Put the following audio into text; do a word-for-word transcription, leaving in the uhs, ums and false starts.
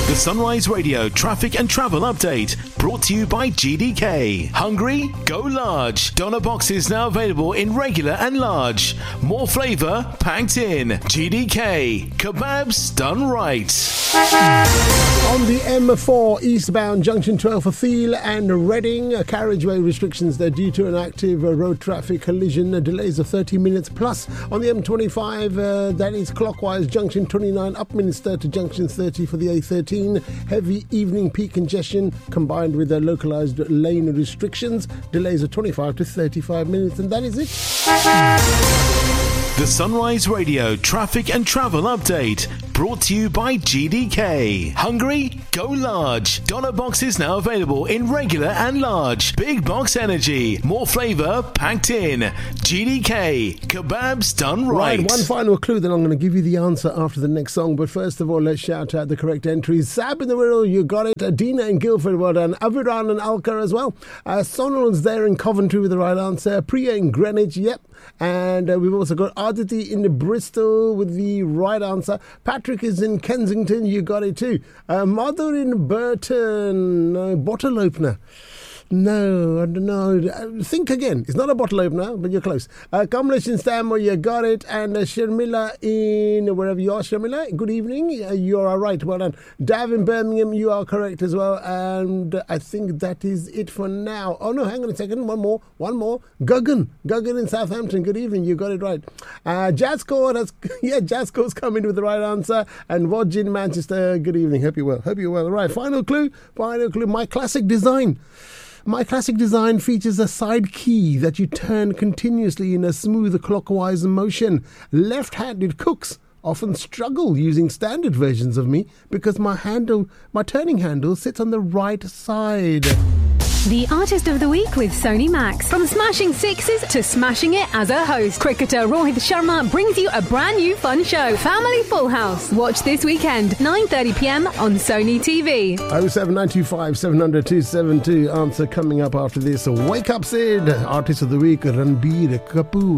The Sunrise Radio traffic and travel update brought to you by G D K. Hungry? Go large. Doner boxes now available in regular and large. More flavour packed in. G D K. Kebabs done right. On the M four eastbound junction twelve for Thiel and Reading, uh, carriageway restrictions there due to an active uh, road traffic collision. Uh, delays of thirty minutes plus. On the M twenty-five, uh, that is clockwise junction twenty-nine Upminster to junction thirty for the A thirteen. Heavy evening peak congestion combined with the localised lane restrictions. Delays of twenty-five to thirty-five minutes, and that is it. The Sunrise Radio traffic and travel update brought to you by G D K. Hungry? Go large. Doner boxes now available in regular and large. Big box energy. More flavour packed in. G D K. Kebabs done right. Right, one final clue, then I'm going to give you the answer after the next song. But first of all, let's shout out the correct entries. Sab in the Wirral, you got it. Adina in Guildford, well done. Aviran and Alka as well. Uh, Sonal's there in Coventry with the right answer. Priya in Greenwich, yep. And uh, we've also got Aditi in Bristol with the right answer. Patrick is in Kensington, you got it too. Uh, Mother in Burton, uh, bottle opener. No, I don't know. Think again. It's not a bottle opener, but you're close. Uh, Kamlesh in Stanmore, you got it. And uh, Sharmila in wherever you are, Sharmila, good evening. Uh, you are right. Well done. Dav in Birmingham, you are correct as well. And uh, I think that is it for now. Oh, no, hang on a second. One more. One more. Guggan. Guggan in Southampton. Good evening. You got it right. Uh, Jazzcore, has, yeah, Jazzcore's coming with the right answer. And Wodge in Manchester, good evening. Hope you're well. Hope you're well. Right, final clue. Final clue. My classic design. My classic design features a side key that you turn continuously in a smooth clockwise motion. Left-handed cooks often struggle using standard versions of me because my handle, my turning handle sits on the right side. The Artist of the Week with Sony Max. From smashing sixes to smashing it as a host, cricketer Rohit Sharma brings you a brand new fun show, Family Full House. Watch this weekend, nine thirty p.m. on Sony T V. oh seven nine two five seven zero zero two seven two. Answer coming up after this. Wake Up Sid. Artist of the Week, Ranbir Kapoor.